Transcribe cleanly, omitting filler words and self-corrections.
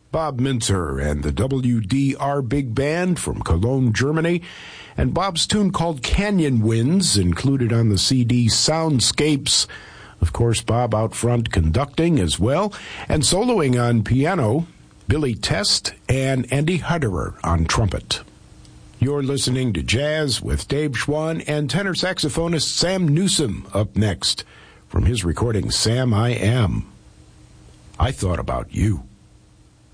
Bob Mintzer and the WDR Big Band from Cologne, Germany, and Bob's tune called Canyon Winds, included on the CD Soundscapes. Of course, Bob out front conducting as well, and soloing on piano, Billy Test and Andy Hutterer on trumpet. You're listening to Jazz with Dave Schwann and tenor saxophonist Sam Newsom up next. From his recording, Sam I Am, I Thought About You.